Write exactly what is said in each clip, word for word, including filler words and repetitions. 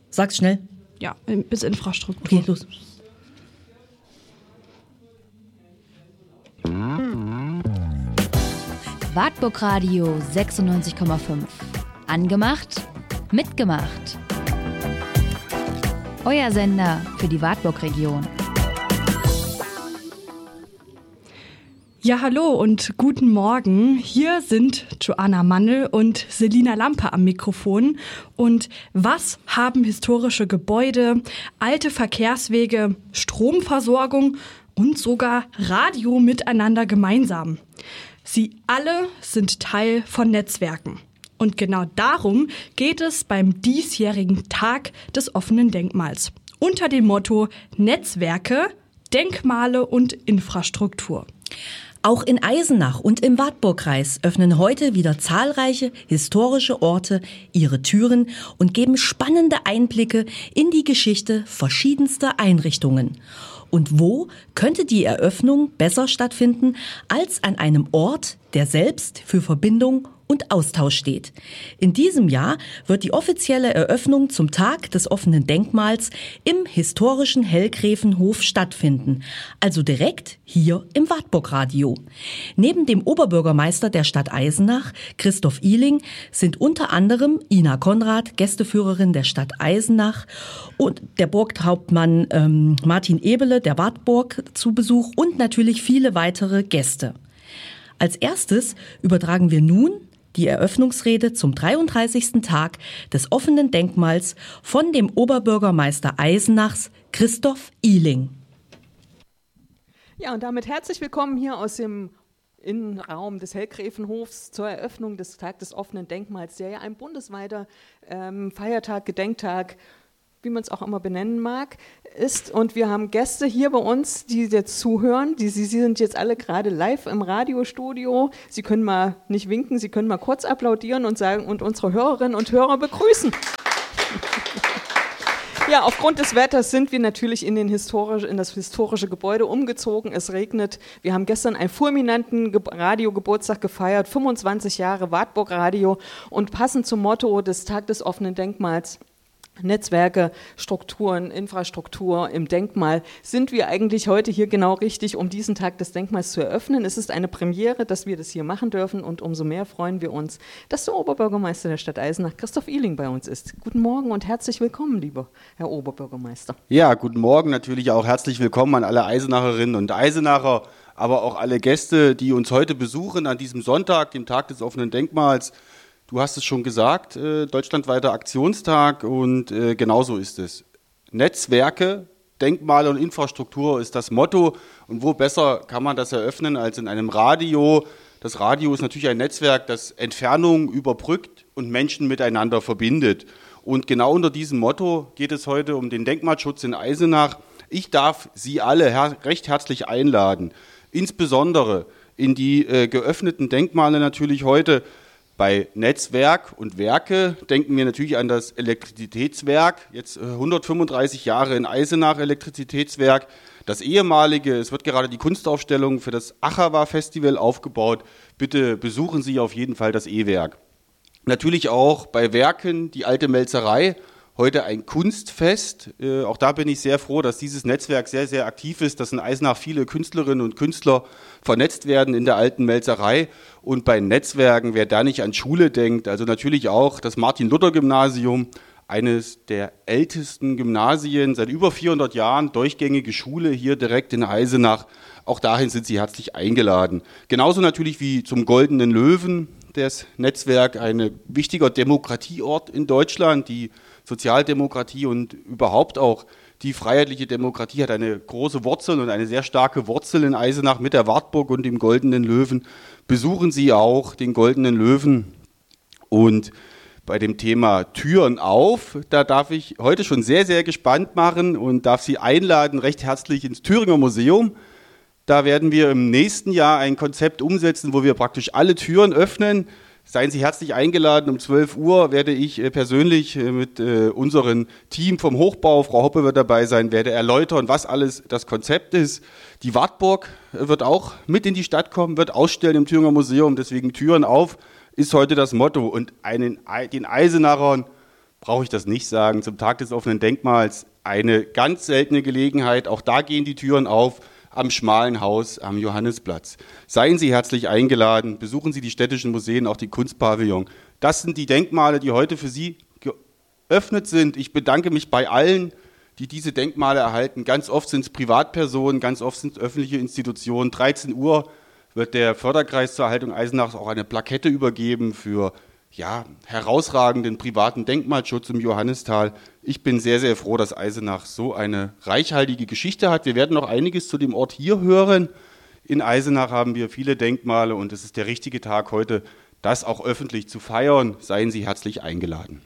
Sag's schnell. Ja, bis Infrastruktur. Okay, los. Wartburg Radio sechsundneunzig Komma fünf. Angemacht, mitgemacht. Euer Sender für die Wartburg-Region. Ja, hallo und guten Morgen. Hier sind Joanna Mandl und Selina Lampe am Mikrofon. Und was haben historische Gebäude, alte Verkehrswege, Stromversorgung und sogar Radio miteinander gemeinsam? Sie alle sind Teil von Netzwerken. Und genau darum geht es beim diesjährigen Tag des offenen Denkmals. Unter dem Motto Netzwerke, Denkmale und Infrastruktur. Auch in Eisenach und im Wartburgkreis öffnen heute wieder zahlreiche historische Orte ihre Türen und geben spannende Einblicke in die Geschichte verschiedenster Einrichtungen. Und wo könnte die Eröffnung besser stattfinden als an einem Ort, der selbst für Verbindung und Austausch steht? In diesem Jahr wird die offizielle Eröffnung zum Tag des offenen Denkmals im historischen Hellgräfenhof stattfinden, also direkt hier im Wartburg-Radio. Neben dem Oberbürgermeister der Stadt Eisenach, Christoph Ihling, sind unter anderem Ina Konrad, Gästeführerin der Stadt Eisenach, und der Burghauptmann ähm, Martin Ebele der Wartburg zu Besuch und natürlich viele weitere Gäste. Als erstes übertragen wir nun die Eröffnungsrede zum dreiunddreißigsten Tag des offenen Denkmals von dem Oberbürgermeister Eisenachs, Christoph Ihling. Ja, und damit herzlich willkommen hier aus dem Innenraum des Hellgräfenhofs zur Eröffnung des Tag des offenen Denkmals, der ja ein bundesweiter ähm, Feiertag, Gedenktag, wie man es auch immer benennen mag, ist. Und wir haben Gäste hier bei uns, die jetzt zuhören. Die, sie, sie sind jetzt alle gerade live im Radiostudio. Sie können mal nicht winken, Sie können mal kurz applaudieren und sagen und unsere Hörerinnen und Hörer begrüßen. Ja, aufgrund des Wetters sind wir natürlich in, den historisch, in das historische Gebäude umgezogen. Es regnet. Wir haben gestern einen fulminanten Ge- Radiogeburtstag gefeiert, fünfundzwanzig Jahre Wartburg Radio. Und passend zum Motto des Tag des offenen Denkmals, Netzwerke, Strukturen, Infrastruktur im Denkmal, sind wir eigentlich heute hier genau richtig, um diesen Tag des Denkmals zu eröffnen. Es ist eine Premiere, dass wir das hier machen dürfen, und umso mehr freuen wir uns, dass der Oberbürgermeister der Stadt Eisenach, Christoph Ihling, bei uns ist. Guten Morgen und herzlich willkommen, lieber Herr Oberbürgermeister. Ja, guten Morgen, natürlich auch herzlich willkommen an alle Eisenacherinnen und Eisenacher, aber auch alle Gäste, die uns heute besuchen an diesem Sonntag, dem Tag des offenen Denkmals. Du hast es schon gesagt, äh, deutschlandweiter Aktionstag, und äh, genauso ist es. Netzwerke, Denkmale und Infrastruktur ist das Motto, und wo besser kann man das eröffnen als in einem Radio. Das Radio ist natürlich ein Netzwerk, das Entfernungen überbrückt und Menschen miteinander verbindet. Und genau unter diesem Motto geht es heute um den Denkmalschutz in Eisenach. Ich darf Sie alle her- recht herzlich einladen, insbesondere in die äh, geöffneten Denkmale natürlich heute. Bei Netzwerk und Werke denken wir natürlich an das Elektrizitätswerk, jetzt äh, hundertfünfunddreißig Jahre in Eisenach Elektrizitätswerk. Das ehemalige, es wird gerade die Kunstaufstellung für das Achawa-Festival aufgebaut. Bitte besuchen Sie auf jeden Fall das E-Werk. Natürlich auch bei Werken die alte Melzerei, heute ein Kunstfest. Äh, auch da bin ich sehr froh, dass dieses Netzwerk sehr, sehr aktiv ist, dass in Eisenach viele Künstlerinnen und Künstler vernetzt werden in der alten Melzerei. Und bei Netzwerken, wer da nicht an Schule denkt, also natürlich auch das Martin-Luther-Gymnasium, eines der ältesten Gymnasien, seit über vierhundert Jahren, durchgängige Schule hier direkt in Eisenach. Auch dahin sind Sie herzlich eingeladen. Genauso natürlich wie zum Goldenen Löwen, das Netzwerk, ein wichtiger Demokratieort in Deutschland. Die Sozialdemokratie und überhaupt auch die freiheitliche Demokratie hat eine große Wurzel und eine sehr starke Wurzel in Eisenach mit der Wartburg und dem Goldenen Löwen. Besuchen Sie auch den Goldenen Löwen. Und bei dem Thema Türen auf, da darf ich heute schon sehr, sehr gespannt machen und darf Sie einladen, recht herzlich ins Thüringer Museum. Da werden wir im nächsten Jahr ein Konzept umsetzen, wo wir praktisch alle Türen öffnen. Seien Sie herzlich eingeladen. Um zwölf Uhr werde ich persönlich mit unserem Team vom Hochbau, Frau Hoppe wird dabei sein, werde erläutern, was alles das Konzept ist. Die Wartburg wird auch mit in die Stadt kommen, wird ausstellen im Thüringer Museum. Deswegen Türen auf ist heute das Motto. Und einen, den Eisenachern brauche ich das nicht sagen. Zum Tag des offenen Denkmals eine ganz seltene Gelegenheit. Auch da gehen die Türen auf am Schmalen Haus am Johannisplatz. Seien Sie herzlich eingeladen, besuchen Sie die städtischen Museen, auch die Kunstpavillon. Das sind die Denkmale, die heute für Sie geöffnet sind. Ich bedanke mich bei allen, die diese Denkmale erhalten. Ganz oft sind es Privatpersonen, ganz oft sind es öffentliche Institutionen. dreizehn Uhr wird der Förderkreis zur Erhaltung Eisenachs auch eine Plakette übergeben für ja, herausragenden privaten Denkmalschutz im Johannistal. Ich bin sehr, sehr froh, dass Eisenach so eine reichhaltige Geschichte hat. Wir werden noch einiges zu dem Ort hier hören. In Eisenach haben wir viele Denkmale und es ist der richtige Tag heute, das auch öffentlich zu feiern. Seien Sie herzlich eingeladen.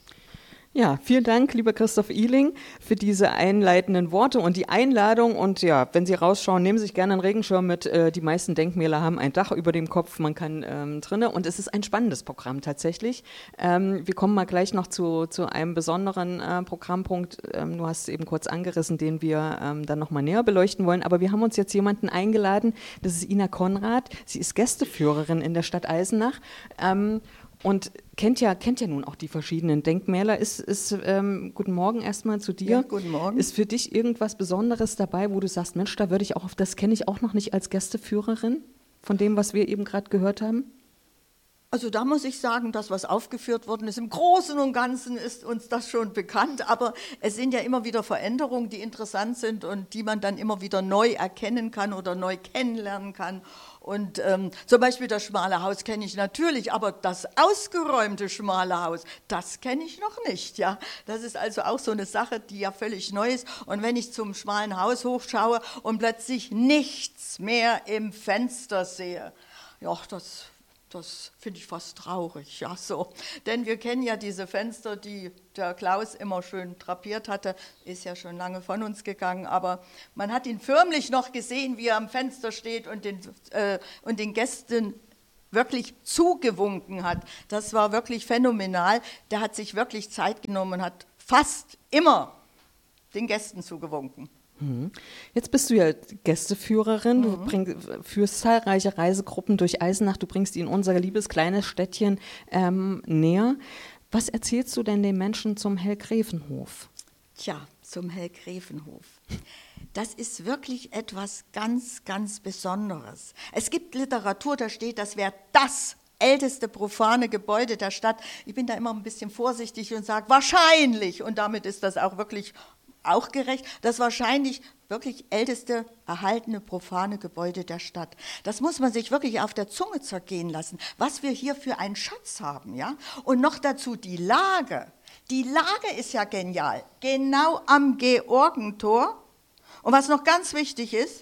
Ja, vielen Dank, lieber Christoph Ihling, für diese einleitenden Worte und die Einladung. Und ja, wenn Sie rausschauen, nehmen Sie sich gerne einen Regenschirm mit. Äh, die meisten Denkmäler haben ein Dach über dem Kopf, man kann ähm, drinnen. Und es ist ein spannendes Programm tatsächlich. Ähm, wir kommen mal gleich noch zu, zu einem besonderen äh, Programmpunkt. Ähm, du hast es eben kurz angerissen, den wir ähm, dann nochmal näher beleuchten wollen. Aber wir haben uns jetzt jemanden eingeladen, das ist Ina Konrad. Sie ist Gästeführerin in der Stadt Eisenach. Ähm, Und kennt ja, kennt ja nun auch die verschiedenen Denkmäler. Ist, ist ähm, guten Morgen erstmal zu dir. Ja, guten Morgen. Ist für dich irgendwas Besonderes dabei, wo du sagst, Mensch, da würde ich auch auf das kenne ich auch noch nicht als Gästeführerin von dem, was wir eben gerade gehört haben? Also da muss ich sagen, das, was aufgeführt worden ist, im Großen und Ganzen ist uns das schon bekannt, aber es sind ja immer wieder Veränderungen, die interessant sind und die man dann immer wieder neu erkennen kann oder neu kennenlernen kann. Und ähm, zum Beispiel das schmale Haus kenne ich natürlich, aber das ausgeräumte schmale Haus, das kenne ich noch nicht. Ja, das ist also auch so eine Sache, die ja völlig neu ist. Und wenn ich zum schmalen Haus hochschaue und plötzlich nichts mehr im Fenster sehe, ja, das Das finde ich fast traurig, ja so. Denn wir kennen ja diese Fenster, die der Klaus immer schön drapiert hatte, ist ja schon lange von uns gegangen, aber man hat ihn förmlich noch gesehen, wie er am Fenster steht und den, äh, und den Gästen wirklich zugewunken hat. Das war wirklich phänomenal. Der hat sich wirklich Zeit genommen und hat fast immer den Gästen zugewunken. Jetzt bist du ja Gästeführerin, du bring, führst zahlreiche Reisegruppen durch Eisenach, du bringst ihnen unser liebes kleines Städtchen ähm, näher. Was erzählst du denn den Menschen zum Hellgräfenhof? Tja, zum Hellgräfenhof. Das ist wirklich etwas ganz, ganz Besonderes. Es gibt Literatur, da steht, das wäre das älteste profane Gebäude der Stadt. Ich bin da immer ein bisschen vorsichtig und sage wahrscheinlich, und damit ist das auch wirklich auch gerecht, das wahrscheinlich wirklich älteste erhaltene profane Gebäude der Stadt. Das muss man sich wirklich auf der Zunge zergehen lassen, was wir hier für einen Schatz haben, ja? Und noch dazu die Lage. Die Lage ist ja genial, genau am Georgentor. Und was noch ganz wichtig ist,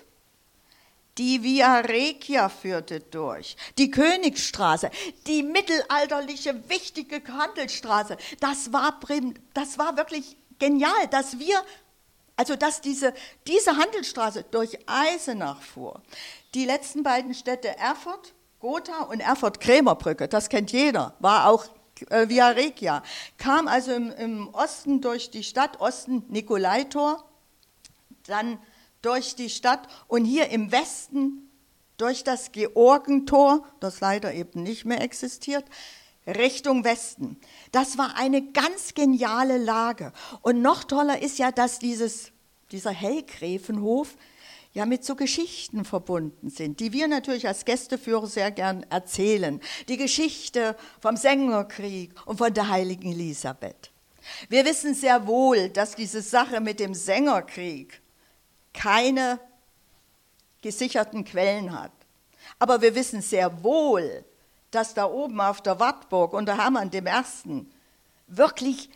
die Via Regia führte durch, die Königsstraße, die mittelalterliche, wichtige Handelsstraße. Das war, das war wirklich genial, dass wir, also dass diese, diese Handelsstraße durch Eisenach fuhr. Die letzten beiden Städte Erfurt, Gotha und Erfurt-Krämerbrücke, das kennt jeder, war auch äh, Via Regia, kam also im, im Osten durch die Stadt, Osten Nikolaitor, dann durch die Stadt und hier im Westen durch das Georgentor, das leider eben nicht mehr existiert, Richtung Westen. Das war eine ganz geniale Lage. Und noch toller ist ja, dass dieses, dieser Hellgräfenhof ja mit so Geschichten verbunden sind, die wir natürlich als Gästeführer sehr gern erzählen. Die Geschichte vom Sängerkrieg und von der heiligen Elisabeth. Wir wissen sehr wohl, dass diese Sache mit dem Sängerkrieg keine gesicherten Quellen hat. Aber wir wissen sehr wohl, dass da oben auf der Wartburg unter Hermann dem Ersten wirklich,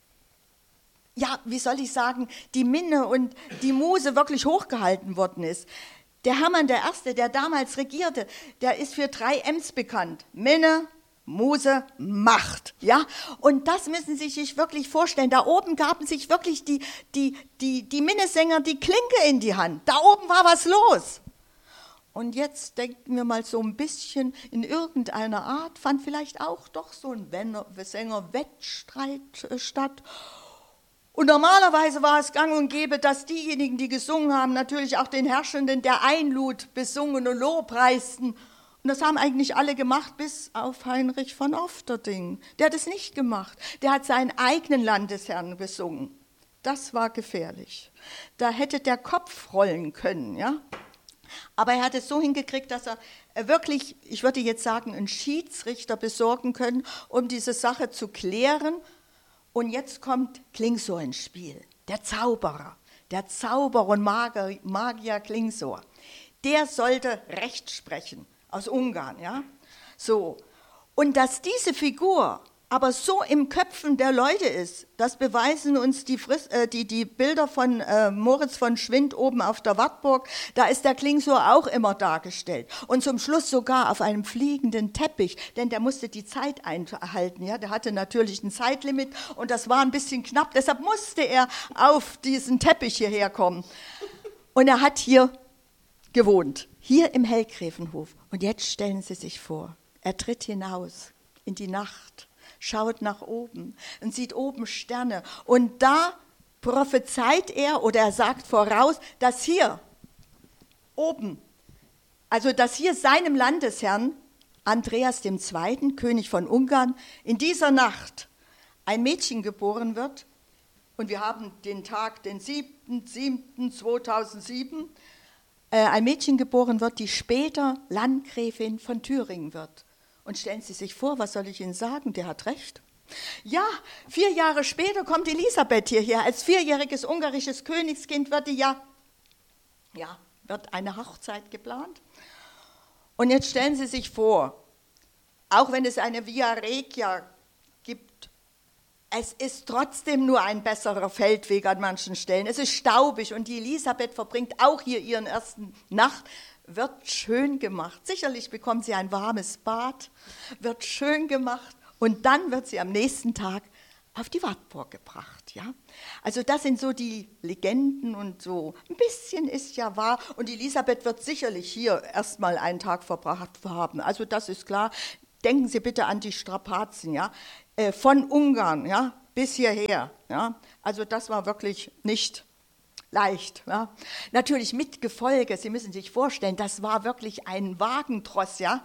ja, wie soll ich sagen, die Minne und die Muse wirklich hochgehalten worden ist. Der Hermann der Erste, der damals regierte, der ist für drei M's bekannt. Minne, Muse, Macht. Ja? Und das müssen Sie sich wirklich vorstellen. Da oben gaben sich wirklich die, die, die, die Minnesänger die Klinke in die Hand. Da oben war was los. Und jetzt denken wir mal so ein bisschen, in irgendeiner Art fand vielleicht auch doch so ein Sänger-Wettstreit statt. Und normalerweise war es gang und gäbe, dass diejenigen, die gesungen haben, natürlich auch den Herrschenden, der einlud, besungen und lobpreisten. Und das haben eigentlich alle gemacht, bis auf Heinrich von Ofterding. Der hat es nicht gemacht. Der hat seinen eigenen Landesherrn besungen. Das war gefährlich. Da hätte der Kopf rollen können, ja. Aber er hat es so hingekriegt, dass er wirklich, ich würde jetzt sagen, einen Schiedsrichter besorgen können, um diese Sache zu klären. Und jetzt kommt Klingsor ins Spiel, der Zauberer, der Zauberer und Magier, Magier Klingsor. Der sollte Recht sprechen, aus Ungarn, ja. So. Und dass diese Figur aber so im Köpfen der Leute ist, das beweisen uns die, Fris- äh, die, die Bilder von äh, Moritz von Schwind oben auf der Wartburg. Da ist der Klingsor auch immer dargestellt. Und zum Schluss sogar auf einem fliegenden Teppich, denn der musste die Zeit einhalten. Ja? Der hatte natürlich ein Zeitlimit und das war ein bisschen knapp. Deshalb musste er auf diesen Teppich hierher kommen. Und er hat hier gewohnt, hier im Hellgräfenhof. Und jetzt stellen Sie sich vor, er tritt hinaus in die Nacht, schaut nach oben und sieht oben Sterne. Und da prophezeit er oder er sagt voraus, dass hier oben, also dass hier seinem Landesherrn Andreas der Zweite., König von Ungarn, in dieser Nacht ein Mädchen geboren wird. Und wir haben den Tag, den siebten siebten zweitausendsieben, äh, ein Mädchen geboren wird, die später Landgräfin von Thüringen wird. Und stellen Sie sich vor, was soll ich Ihnen sagen? Der hat recht. Ja, vier Jahre später kommt Elisabeth hierher. Als vierjähriges ungarisches Königskind wird die ja, ja, wird eine Hochzeit geplant. Und jetzt stellen Sie sich vor, auch wenn es eine Via Regia gibt, es ist trotzdem nur ein besserer Feldweg an manchen Stellen. Es ist staubig und die Elisabeth verbringt auch hier ihren ersten Nacht. Wird schön gemacht. Sicherlich bekommt sie ein warmes Bad, wird schön gemacht und dann wird sie am nächsten Tag auf die Wartburg gebracht. Ja? Also das sind so die Legenden und so ein bisschen ist ja wahr. Und Elisabeth wird sicherlich hier erstmal einen Tag verbracht haben. Also das ist klar. Denken Sie bitte an die Strapazen, ja? äh, von Ungarn, ja? bis hierher. Ja? Also das war wirklich nicht leicht. Ja. Natürlich mit Gefolge, Sie müssen sich vorstellen, das war wirklich ein Wagentross, ja,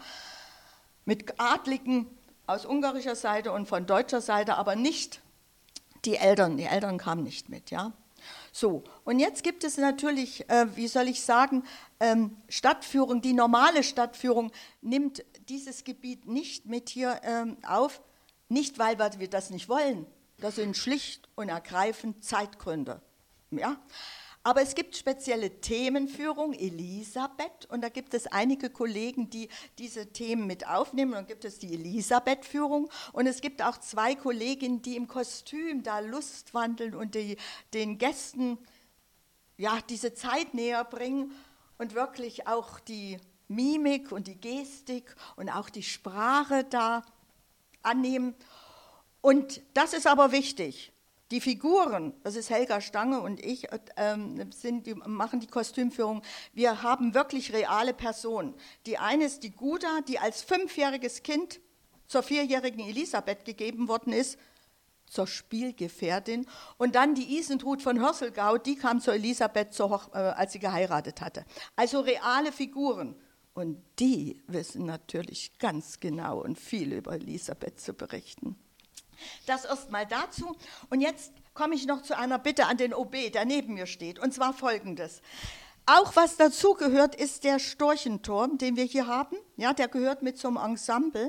mit Adligen aus ungarischer Seite und von deutscher Seite, aber nicht die Eltern. Die Eltern kamen nicht mit. Ja. So, und jetzt gibt es natürlich, äh, wie soll ich sagen, ähm, Stadtführung, die normale Stadtführung nimmt dieses Gebiet nicht mit hier ähm, auf, nicht weil wir das nicht wollen, das sind schlicht und ergreifend Zeitgründe. Ja? Aber es gibt spezielle Themenführung, Elisabeth, und da gibt es einige Kollegen, die diese Themen mit aufnehmen. Und dann gibt es die Elisabeth-Führung und es gibt auch zwei Kolleginnen, die im Kostüm da lustwandeln und die, den Gästen ja, diese Zeit näher bringen und wirklich auch die Mimik und die Gestik und auch die Sprache da annehmen. Und das ist aber wichtig. Die Figuren, das ist Helga Stange und ich, ähm, sind, die machen die Kostümführung. Wir haben wirklich reale Personen. Die eine ist die Guda, die als fünfjähriges Kind zur vierjährigen Elisabeth gegeben worden ist, zur Spielgefährtin. Und dann die Isentrud von Hörselgau, die kam zur Elisabeth, zur Hoch- äh, als sie geheiratet hatte. Also reale Figuren. Und die wissen natürlich ganz genau und viel über Elisabeth zu berichten. Das erstmal dazu. Und jetzt komme ich noch zu einer Bitte an den O B, der neben mir steht. Und zwar Folgendes. Auch was dazugehört, ist der Storchenturm, den wir hier haben. Ja, der gehört mit zum Ensemble.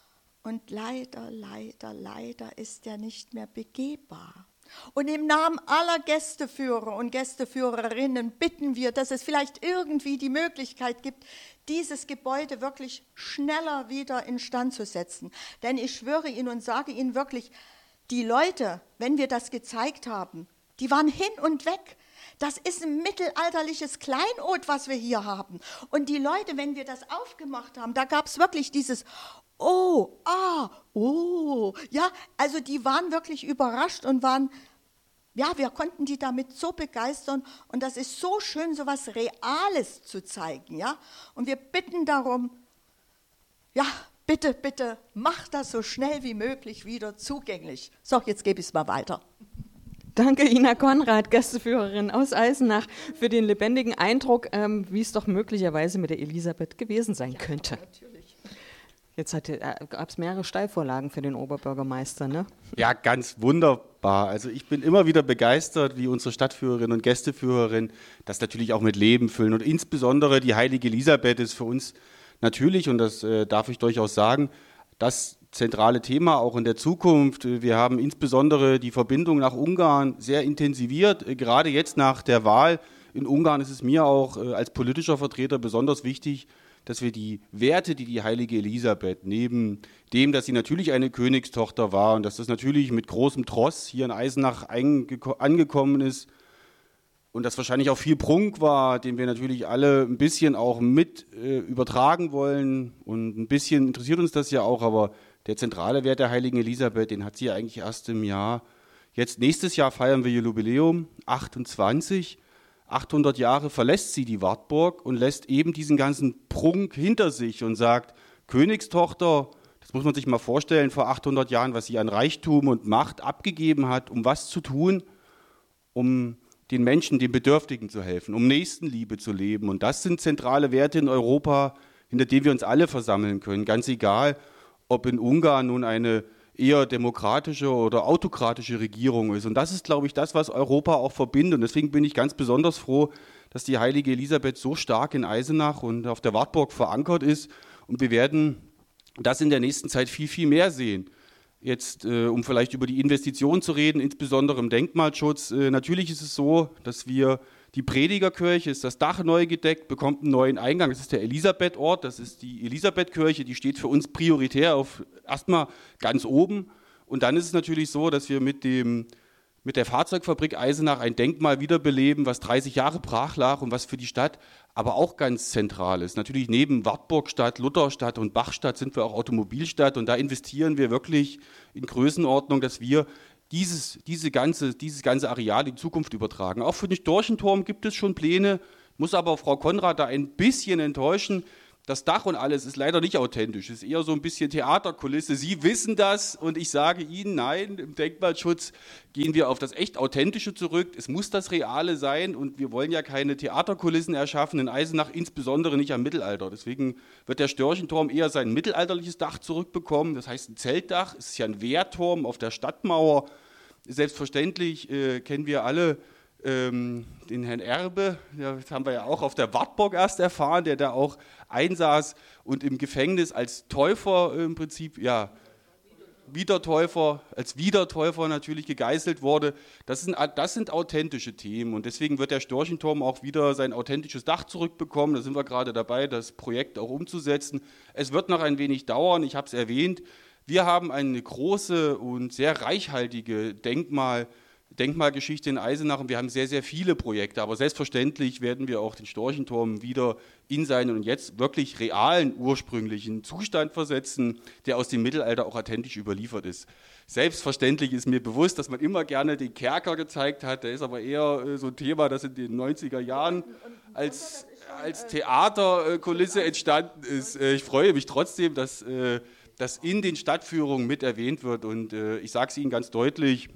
Und leider, leider, leider ist der nicht mehr begehbar. Und im Namen aller Gästeführer und Gästeführerinnen bitten wir, dass es vielleicht irgendwie die Möglichkeit gibt, dieses Gebäude wirklich schneller wieder instand zu setzen. Denn ich schwöre Ihnen und sage Ihnen wirklich, die Leute, wenn wir das gezeigt haben, die waren hin und weg. Das ist ein mittelalterliches Kleinod, was wir hier haben. Und die Leute, wenn wir das aufgemacht haben, da gab es wirklich dieses Oh, ah, oh, ja, also die waren wirklich überrascht und waren, ja, wir konnten die damit so begeistern und das ist so schön, so was Reales zu zeigen, ja, und wir bitten darum, ja, bitte, bitte, macht das so schnell wie möglich wieder zugänglich. So, jetzt gebe ich es mal weiter. Danke, Ina Konrad, Gästeführerin aus Eisenach, für den lebendigen Eindruck, ähm, wie es doch möglicherweise mit der Elisabeth gewesen sein ja, könnte. Natürlich. Jetzt äh, gab es mehrere Steilvorlagen für den Oberbürgermeister, ne? Ja, ganz wunderbar. Also ich bin immer wieder begeistert, wie unsere Stadtführerin und Gästeführerin das natürlich auch mit Leben füllen. Und insbesondere die heilige Elisabeth ist für uns natürlich, und das äh, darf ich durchaus sagen, das zentrale Thema auch in der Zukunft. Wir haben insbesondere die Verbindung nach Ungarn sehr intensiviert. Gerade jetzt nach der Wahl in Ungarn ist es mir auch als politischer Vertreter besonders wichtig, dass wir die Werte, die die heilige Elisabeth, neben dem, dass sie natürlich eine Königstochter war und dass das natürlich mit großem Tross hier in Eisenach angekommen ist und das wahrscheinlich auch viel Prunk war, den wir natürlich alle ein bisschen auch mit äh, übertragen wollen, und ein bisschen interessiert uns das ja auch, aber der zentrale Wert der heiligen Elisabeth, den hat sie eigentlich erst im Jahr, jetzt nächstes Jahr feiern wir ihr Jubiläum, achtundzwanzig, achthundert Jahre verlässt sie die Wartburg und lässt eben diesen ganzen Prunk hinter sich und sagt, Königstochter, das muss man sich mal vorstellen, vor achthundert Jahren, was sie an Reichtum und Macht abgegeben hat, um was zu tun, um den Menschen, den Bedürftigen zu helfen, um Nächstenliebe zu leben. Und das sind zentrale Werte in Europa, hinter denen wir uns alle versammeln können, ganz egal, ob in Ungarn nun eine eher demokratische oder autokratische Regierung ist. Und das ist, glaube ich, das, was Europa auch verbindet. Und deswegen bin ich ganz besonders froh, dass die heilige Elisabeth so stark in Eisenach und auf der Wartburg verankert ist. Und wir werden das in der nächsten Zeit viel, viel mehr sehen. Jetzt, äh, um vielleicht über die Investitionen zu reden, insbesondere im Denkmalschutz. Äh, natürlich ist es so, dass wir die Predigerkirche, ist das Dach neu gedeckt, bekommt einen neuen Eingang. Das ist der Elisabethort, das ist die Elisabethkirche, die steht für uns prioritär auf erstmal ganz oben. Und dann ist es natürlich so, dass wir mit dem mit der Fahrzeugfabrik Eisenach ein Denkmal wiederbeleben, was dreißig Jahre brach lag und was für die Stadt aber auch ganz zentral ist. Natürlich neben Wartburgstadt, Lutherstadt und Bachstadt sind wir auch Automobilstadt, und da investieren wir wirklich in Größenordnung, dass wir dieses, diese ganze, dieses ganze Areal in Zukunft übertragen. Auch für den Storchenturm gibt es schon Pläne, muss aber Frau Konrad da ein bisschen enttäuschen. Das Dach und alles ist leider nicht authentisch, ist eher so ein bisschen Theaterkulisse. Sie wissen das und ich sage Ihnen, nein, im Denkmalschutz gehen wir auf das echt Authentische zurück. Es muss das Reale sein und wir wollen ja keine Theaterkulissen erschaffen, in Eisenach insbesondere nicht am Mittelalter. Deswegen wird der Störchenturm eher sein mittelalterliches Dach zurückbekommen, das heißt ein Zeltdach, es ist ja ein Wehrturm auf der Stadtmauer. Selbstverständlich äh, kennen wir alle Ähm, den Herrn Erbe, ja, das haben wir ja auch auf der Wartburg erst erfahren, der da auch einsaß und im Gefängnis als Täufer äh, im Prinzip, ja, Wiedertäufer, als Wiedertäufer natürlich gegeißelt wurde. Das sind, das sind authentische Themen und deswegen wird der Storchenturm auch wieder sein authentisches Dach zurückbekommen. Da sind wir gerade dabei, das Projekt auch umzusetzen. Es wird noch ein wenig dauern, ich habe es erwähnt. Wir haben eine große und sehr reichhaltige Denkmal Denkmalgeschichte in Eisenach und wir haben sehr, sehr viele Projekte, aber selbstverständlich werden wir auch den Storchenturm wieder in seinen und jetzt wirklich realen ursprünglichen Zustand versetzen, der aus dem Mittelalter auch authentisch überliefert ist. Selbstverständlich ist mir bewusst, dass man immer gerne den Kerker gezeigt hat, der ist aber eher äh, so ein Thema, das in den neunziger Jahren als, als Theaterkulisse entstanden ist. Äh, ich freue mich trotzdem, dass äh, das in den Stadtführungen mit erwähnt wird und äh, ich sage es Ihnen ganz deutlich,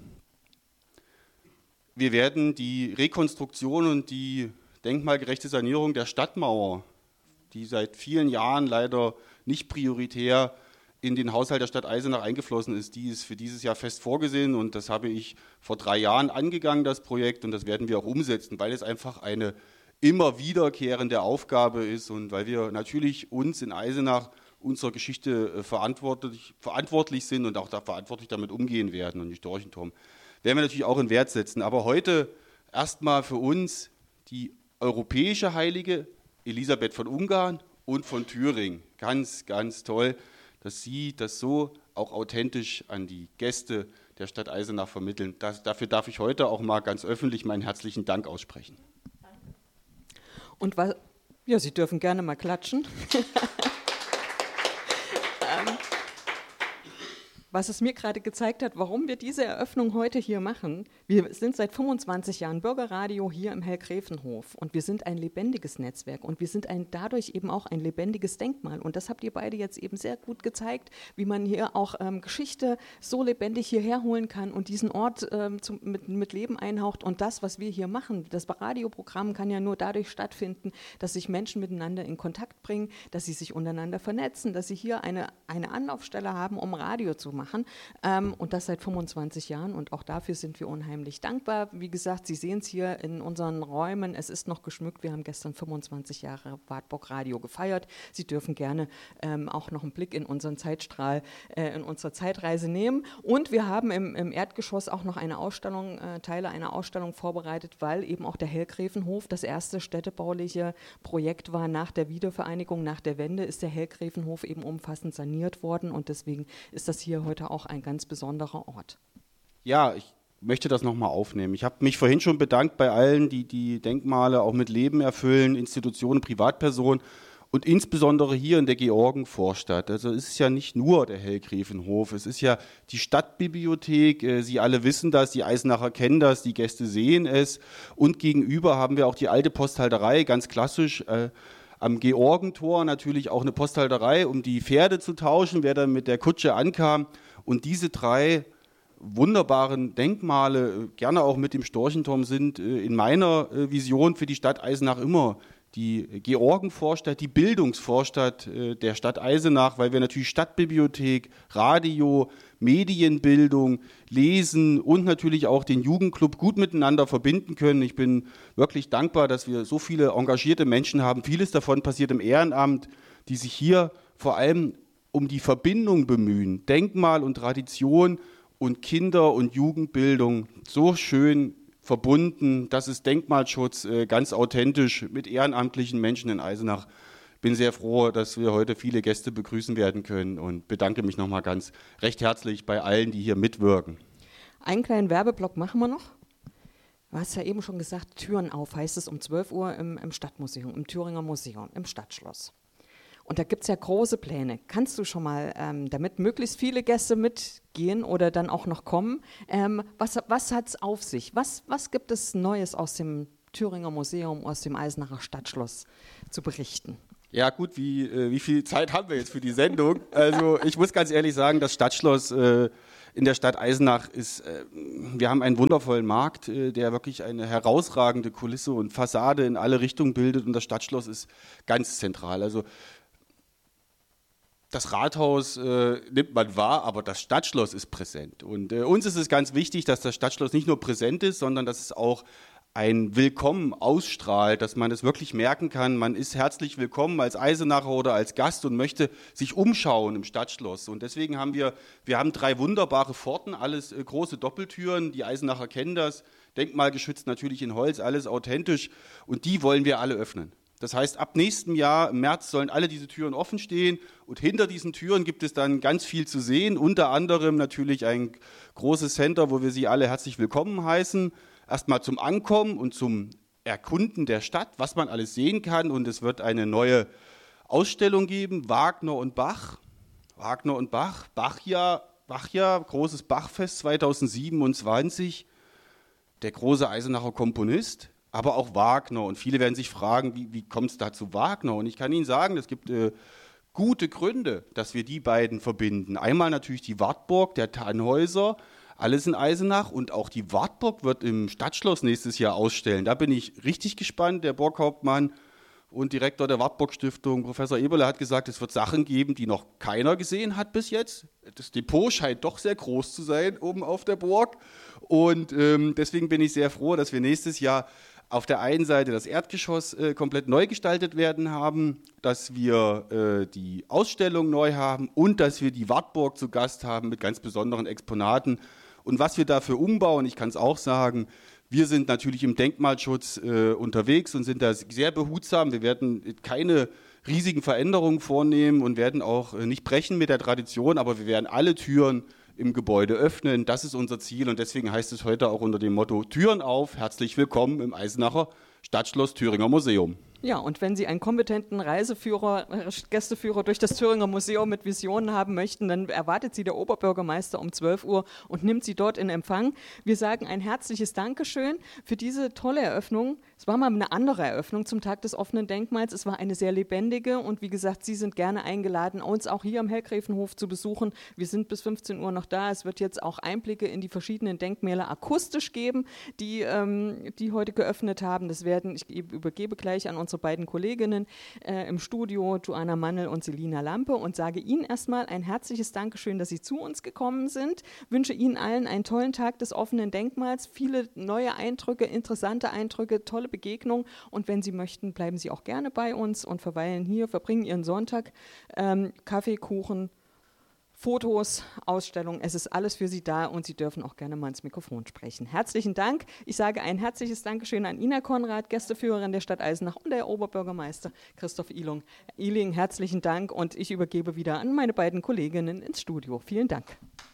wir werden die Rekonstruktion und die denkmalgerechte Sanierung der Stadtmauer, die seit vielen Jahren leider nicht prioritär in den Haushalt der Stadt Eisenach eingeflossen ist, die ist für dieses Jahr fest vorgesehen und das habe ich vor drei Jahren angegangen, das Projekt, und das werden wir auch umsetzen, weil es einfach eine immer wiederkehrende Aufgabe ist und weil wir natürlich uns in Eisenach unserer Geschichte verantwortlich, verantwortlich sind und auch da verantwortlich damit umgehen werden und die Storchenturm werden wir natürlich auch in Wert setzen. Aber heute erstmal für uns die europäische Heilige Elisabeth von Ungarn und von Thüringen. Ganz, ganz toll, dass Sie das so auch authentisch an die Gäste der Stadt Eisenach vermitteln. Das, dafür darf ich heute auch mal ganz öffentlich meinen herzlichen Dank aussprechen. Und was, ja, Sie dürfen gerne mal klatschen. ähm, was es mir gerade gezeigt hat, warum wir diese Eröffnung heute hier machen. Wir sind seit fünfundzwanzig Jahren Bürgerradio hier im Hellgräfenhof und wir sind ein lebendiges Netzwerk und wir sind ein, dadurch eben auch ein lebendiges Denkmal. Und das habt ihr beide jetzt eben sehr gut gezeigt, wie man hier auch ähm, Geschichte so lebendig hierher holen kann und diesen Ort ähm, zum, mit, mit Leben einhaucht. Und das, was wir hier machen, das Radioprogramm kann ja nur dadurch stattfinden, dass sich Menschen miteinander in Kontakt bringen, dass sie sich untereinander vernetzen, dass sie hier eine, eine Anlaufstelle haben, um Radio zu machen. Ähm, und das seit fünfundzwanzig Jahren und auch dafür sind wir unheimlich dankbar. Wie gesagt, Sie sehen es hier in unseren Räumen, es ist noch geschmückt. Wir haben gestern fünfundzwanzig Jahre Wartburg Radio gefeiert. Sie dürfen gerne ähm, auch noch einen Blick in unseren Zeitstrahl, äh, in unsere Zeitreise nehmen. Und wir haben im, im Erdgeschoss auch noch eine Ausstellung, äh, Teile einer Ausstellung vorbereitet, weil eben auch der Hellgräfenhof das erste städtebauliche Projekt war nach der Wiedervereinigung, nach der Wende ist der Hellgräfenhof eben umfassend saniert worden und deswegen ist das hier heute auch ein ganz besonderer Ort. Ja, ich möchte das nochmal aufnehmen. Ich habe mich vorhin schon bedankt bei allen, die die Denkmale auch mit Leben erfüllen, Institutionen, Privatpersonen und insbesondere hier in der Georgenvorstadt. Also es ist ja nicht nur der Hellgräfenhof, es ist ja die Stadtbibliothek. Sie alle wissen das, die Eisenacher kennen das, die Gäste sehen es. Und gegenüber haben wir auch die alte Posthalterei, ganz klassisch, äh, am Georgentor natürlich auch eine Posthalterei, um die Pferde zu tauschen, wer dann mit der Kutsche ankam. Und diese drei wunderbaren Denkmale, gerne auch mit dem Storchenturm, sind in meiner Vision für die Stadt Eisenach immer die Georgenvorstadt, die Bildungsvorstadt der Stadt Eisenach, weil wir natürlich Stadtbibliothek, Radio, Medienbildung, Lesen und natürlich auch den Jugendclub gut miteinander verbinden können. Ich bin wirklich dankbar, dass wir so viele engagierte Menschen haben. Vieles davon passiert im Ehrenamt, die sich hier vor allem um die Verbindung bemühen. Denkmal und Tradition und Kinder- und Jugendbildung so schön verbunden. Das ist Denkmalschutz, äh, ganz authentisch mit ehrenamtlichen Menschen in Eisenach. Bin sehr froh, dass wir heute viele Gäste begrüßen werden können und bedanke mich nochmal ganz recht herzlich bei allen, die hier mitwirken. Einen kleinen Werbeblock machen wir noch. Du hast ja eben schon gesagt, Türen auf, heißt es um zwölf Uhr im, im Stadtmuseum, im Thüringer Museum, im Stadtschloss. Und da gibt es ja große Pläne. Kannst du schon mal, ähm, damit möglichst viele Gäste mitgehen oder dann auch noch kommen, ähm, was, was hat es auf sich? Was, was gibt es Neues aus dem Thüringer Museum, aus dem Eisenacher Stadtschloss zu berichten? Ja gut, wie, äh, wie viel Zeit haben wir jetzt für die Sendung? Also ich muss ganz ehrlich sagen, das Stadtschloss äh, in der Stadt Eisenach ist, äh, wir haben einen wundervollen Markt, äh, der wirklich eine herausragende Kulisse und Fassade in alle Richtungen bildet und das Stadtschloss ist ganz zentral. Also das Rathaus äh, nimmt man wahr, aber das Stadtschloss ist präsent. Und äh, uns ist es ganz wichtig, dass das Stadtschloss nicht nur präsent ist, sondern dass es auch ein Willkommen ausstrahlt, dass man es wirklich merken kann, man ist herzlich willkommen als Eisenacher oder als Gast und möchte sich umschauen im Stadtschloss. Und deswegen haben wir, wir haben drei wunderbare Pforten, alles äh, große Doppeltüren, die Eisenacher kennen das, denkmalgeschützt natürlich in Holz, alles authentisch und die wollen wir alle öffnen. Das heißt, ab nächstem Jahr, im März, sollen alle diese Türen offen stehen und hinter diesen Türen gibt es dann ganz viel zu sehen, unter anderem natürlich ein großes Center, wo wir Sie alle herzlich willkommen heißen, erstmal zum Ankommen und zum Erkunden der Stadt, was man alles sehen kann und es wird eine neue Ausstellung geben, Wagner und Bach, Wagner und Bach, Bachjahr, Bachjahr, großes Bachfest zweitausendsiebenundzwanzig, der große Eisenacher Komponist, aber auch Wagner. Und viele werden sich fragen, wie, wie kommt es da zu Wagner? Und ich kann Ihnen sagen, es gibt äh, gute Gründe, dass wir die beiden verbinden. Einmal natürlich die Wartburg, der Tannhäuser, alles in Eisenach. Und auch die Wartburg wird im Stadtschloss nächstes Jahr ausstellen. Da bin ich richtig gespannt. Der Burghauptmann und Direktor der Wartburg-Stiftung, Professor Eberle, hat gesagt, es wird Sachen geben, die noch keiner gesehen hat bis jetzt. Das Depot scheint doch sehr groß zu sein oben auf der Burg. Und ähm, deswegen bin ich sehr froh, dass wir nächstes Jahr auf der einen Seite das Erdgeschoss äh, komplett neu gestaltet werden haben, dass wir äh, die Ausstellung neu haben und dass wir die Wartburg zu Gast haben mit ganz besonderen Exponaten. Und was wir dafür umbauen, ich kann es auch sagen, wir sind natürlich im Denkmalschutz äh, unterwegs und sind da sehr behutsam. Wir werden keine riesigen Veränderungen vornehmen und werden auch äh, nicht brechen mit der Tradition, aber wir werden alle Türen im Gebäude öffnen. Das ist unser Ziel und deswegen heißt es heute auch unter dem Motto Türen auf, herzlich willkommen im Eisenacher Stadtschloss Thüringer Museum. Ja, und wenn Sie einen kompetenten Reiseführer, äh, Gästeführer durch das Thüringer Museum mit Visionen haben möchten, dann erwartet Sie der Oberbürgermeister um zwölf Uhr und nimmt Sie dort in Empfang. Wir sagen ein herzliches Dankeschön für diese tolle Eröffnung. Es war mal eine andere Eröffnung zum Tag des offenen Denkmals. Es war eine sehr lebendige und wie gesagt, Sie sind gerne eingeladen, uns auch hier am Hellgräfenhof zu besuchen. Wir sind bis fünfzehn Uhr noch da. Es wird jetzt auch Einblicke in die verschiedenen Denkmäler akustisch geben, die, ähm, die heute geöffnet haben. Das werden, ich übergebe gleich an unsere beiden Kolleginnen äh, im Studio, Joanna Mannel und Selina Lampe, und sage Ihnen erstmal ein herzliches Dankeschön, dass Sie zu uns gekommen sind. Wünsche Ihnen allen einen tollen Tag des offenen Denkmals, viele neue Eindrücke, interessante Eindrücke, tolle Begegnungen, und wenn Sie möchten, bleiben Sie auch gerne bei uns und verweilen hier, verbringen Ihren Sonntag. Ähm, Kaffee, Kuchen, Fotos, Ausstellungen, es ist alles für Sie da und Sie dürfen auch gerne mal ins Mikrofon sprechen. Herzlichen Dank. Ich sage ein herzliches Dankeschön an Ina Konrad, Gästeführerin der Stadt Eisenach, und der Oberbürgermeister Christoph Iling. Iling, herzlichen Dank, und ich übergebe wieder an meine beiden Kolleginnen ins Studio. Vielen Dank.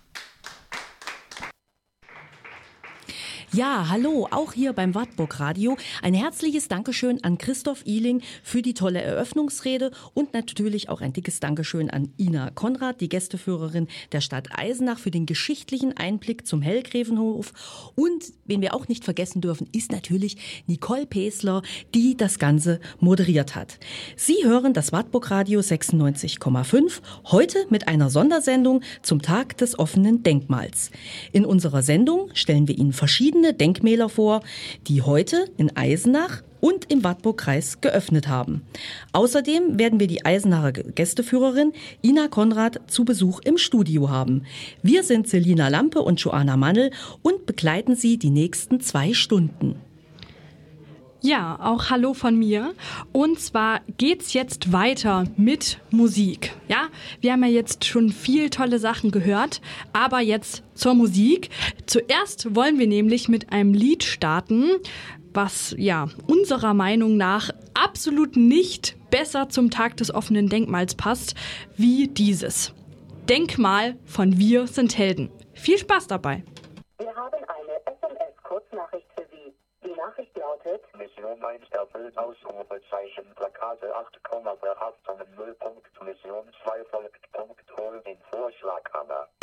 Ja, hallo, auch hier beim Wartburg Radio. Ein herzliches Dankeschön an Christoph Iling für die tolle Eröffnungsrede und natürlich auch ein dickes Dankeschön an Ina Konrad, die Gästeführerin der Stadt Eisenach, für den geschichtlichen Einblick zum Hellgräfenhof. Und wen wir auch nicht vergessen dürfen, ist natürlich Nicole Pesler, die das Ganze moderiert hat. Sie hören das Wartburg Radio sechsundneunzig Komma fünf, heute mit einer Sondersendung zum Tag des offenen Denkmals. In unserer Sendung stellen wir Ihnen verschiedene Denkmäler vor, die heute in Eisenach und im Wartburgkreis geöffnet haben. Außerdem werden wir die Eisenacher Gästeführerin Ina Konrad zu Besuch im Studio haben. Wir sind Selina Lampe und Joanna Mannel und begleiten Sie die nächsten zwei Stunden. Ja, auch hallo von mir. Und zwar geht's jetzt weiter mit Musik. Ja, wir haben ja jetzt schon viel tolle Sachen gehört, aber jetzt zur Musik. Zuerst wollen wir nämlich mit einem Lied starten, was ja unserer Meinung nach absolut nicht besser zum Tag des offenen Denkmals passt, wie dieses. Denkmal von Wir sind Helden. Viel Spaß dabei. Wir haben eine S M S-Kurznachricht für Sie. Die Nachricht lautet: Mission eins erfüllt, Ausrufezeichen, Plakate acht, Behaftungen null, Mission zwei folgt, Punkt, hol den Vorschlaghammer.